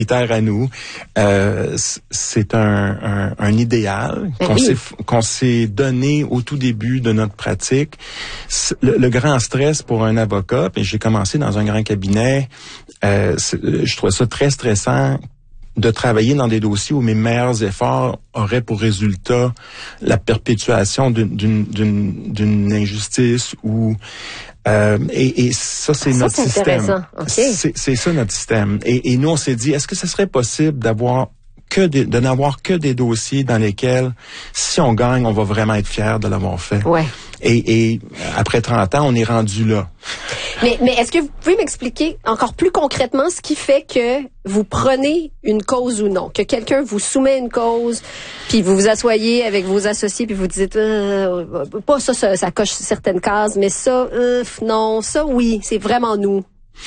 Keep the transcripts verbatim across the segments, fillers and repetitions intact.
à nous, euh, c'est un, un, un idéal qu'on oui. s'est qu'on s'est donné au tout début de notre pratique. Le, le grand stress pour un avocat, puis j'ai commencé dans un grand cabinet, euh, je trouvais ça très stressant de travailler dans des dossiers où mes meilleurs efforts auraient pour résultat la perpétuation d'une d'une d'une, d'une injustice ou Euh, et, et ça, c'est ça, notre c'est système. Okay. C'est, c'est ça notre système. Et, et nous, on s'est dit, est-ce que ce serait possible d'avoir que des, de n'avoir que des dossiers dans lesquels, si on gagne, on va vraiment être fier de l'avoir fait. Ouais. Et, et après trente ans, on est rendu là. Mais, mais est-ce que vous pouvez m'expliquer encore plus concrètement ce qui fait que vous prenez une cause ou non? Que quelqu'un vous soumet une cause, puis vous vous asseyez avec vos associés, puis vous dites, euh, pas ça, ça, ça coche certaines cases, mais ça, euh, non, ça, oui, c'est vraiment nous.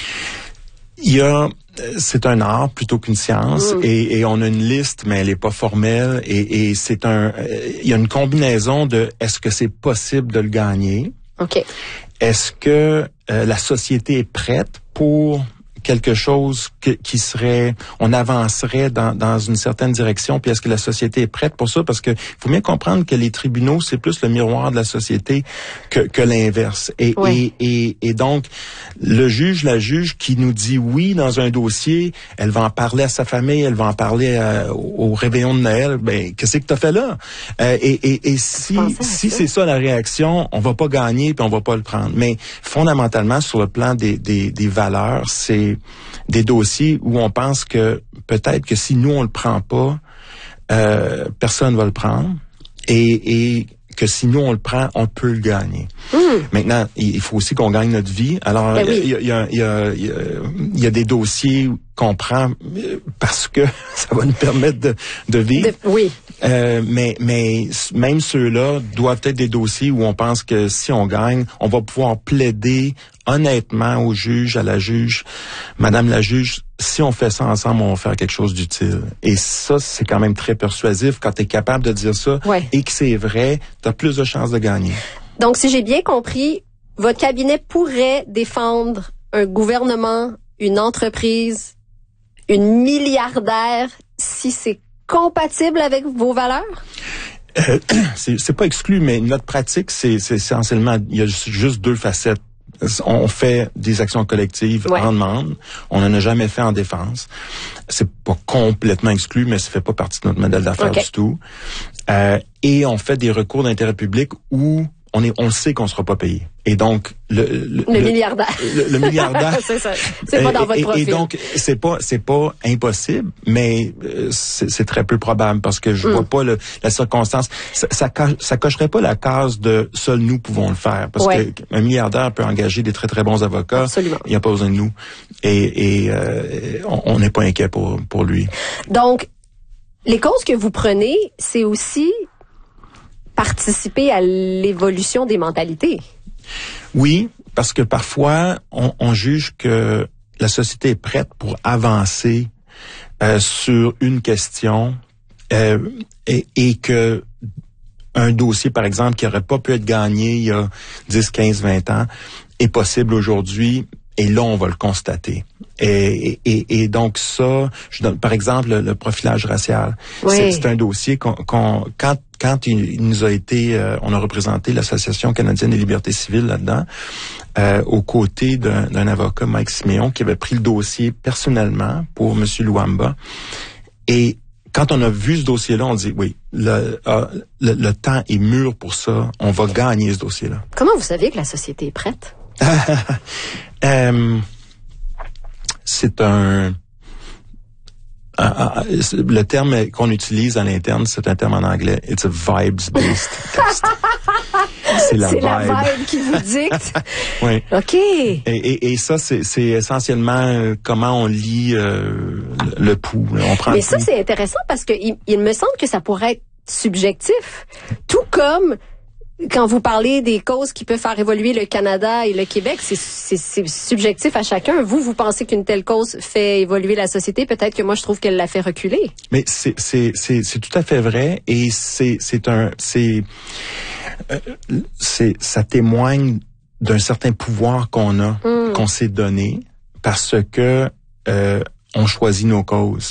Il y a, c'est un art plutôt qu'une science, mmh. et, et on a une liste, mais elle est pas formelle, et, et c'est un, il y a une combinaison de est-ce que c'est possible de le gagner? OK. Est-ce que euh, la société est prête pour quelque chose que, qui serait, on avancerait dans, dans une certaine direction, puis est-ce que la société est prête pour ça? Parce que faut bien comprendre que les tribunaux, c'est plus le miroir de la société que, que l'inverse. Et, oui. et, et, et donc, le juge, la juge qui nous dit oui dans un dossier, elle va en parler à sa famille, elle va en parler à, au réveillon de Noël, ben, qu'est-ce que t'as fait là? Euh, et, et, et si, si c'est ça la réaction, on va pas gagner puis on va pas le prendre. Mais fondamentalement, sur le plan des, des, des valeurs, c'est des dossiers où on pense que peut-être que si nous on le prend pas, euh, personne va le prendre, et, et que si nous on le prend, on peut le gagner. Mmh. Maintenant, il faut aussi qu'on gagne notre vie. Alors, ben oui. il y a, il y a, il y a, il y a des dossiers qu'on prend parce que ça va nous permettre de, de vivre. De, oui. Euh, mais, mais même ceux-là doivent être des dossiers où on pense que si on gagne, on va pouvoir plaider honnêtement au juge, à la juge, Madame la juge, si on fait ça ensemble, on va faire quelque chose d'utile. Et ça, c'est quand même très persuasif. Quand tu es capable de dire ça ouais. et que c'est vrai, tu as plus de chances de gagner. Donc, si j'ai bien compris, votre cabinet pourrait défendre un gouvernement, une entreprise, une milliardaire, si c'est compatible avec vos valeurs? Euh, c'est, c'est pas exclu, mais notre pratique, c'est, c'est essentiellement, il y a juste deux facettes. On fait des actions collectives ouais. en demande. On n'en a jamais fait en défense. C'est pas complètement exclu, mais ça fait pas partie de notre modèle d'affaires okay. du tout. Euh, et on fait des recours d'intérêt public où on est, on sait qu'on sera pas payé. Et donc le le, le, le milliardaire, le, le milliardaire, c'est ça. C'est pas dans votre profil. Et, et donc c'est pas c'est pas impossible, mais c'est, c'est très peu probable parce que je mm. vois pas le, la circonstance. Ça, ça, ça cocherait pas la case de seuls nous pouvons le faire parce ouais. que un milliardaire peut engager des très très bons avocats. Absolument. Il n'y a pas besoin de nous. Et, et euh, on n'est pas inquiet pour pour lui. Donc les causes que vous prenez, c'est aussi participer à l'évolution des mentalités. Oui, parce que parfois, on, on juge que la société est prête pour avancer euh, sur une question euh, et, et que un dossier, par exemple, qui n'aurait pas pu être gagné il y a dix, quinze, vingt ans, est possible aujourd'hui. Et là, on va le constater. Et, et, et donc ça, je donne, par exemple, le, le profilage racial. Oui. C'est, c'est un dossier qu'on, qu'on quand quand il, il nous a été, euh, on a représenté l'Association canadienne des libertés civiles là-dedans, euh, aux côtés d'un, d'un avocat, Mike Siméon, qui avait pris le dossier personnellement pour M. Luamba. Et quand on a vu ce dossier-là, on dit oui, le, euh, le, le temps est mûr pour ça. On va gagner ce dossier-là. Comment vous savez que la société est prête? euh, c'est un, un, un le terme qu'on utilise à l'interne, c'est un terme en anglais. It's a vibes-based test. C'est la c'est vibe. la vibe qui vous dicte. Oui. OK. Et, et, et ça, c'est, c'est essentiellement comment on lit euh, le, le pouls. On prend Mais le ça, pouls. c'est intéressant parce que il, il me semble que ça pourrait être subjectif. Tout comme quand vous parlez des causes qui peuvent faire évoluer le Canada et le Québec, c'est, c'est, c'est subjectif à chacun. Vous, vous pensez qu'une telle cause fait évoluer la société. Peut-être que moi, je trouve qu'elle la fait reculer. Mais c'est, c'est, c'est, c'est tout à fait vrai. Et c'est, c'est un, c'est, euh, c'est, ça témoigne d'un certain pouvoir qu'on a, mm. qu'on s'est donné, parce que euh, on choisit nos causes.